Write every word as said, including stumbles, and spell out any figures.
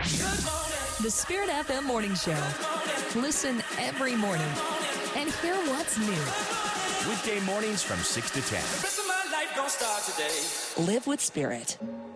The Spirit F M Morning Show. Listen every morning and hear what's new. Weekday mornings from six to ten. The rest of my life gonna start today. Live with Spirit.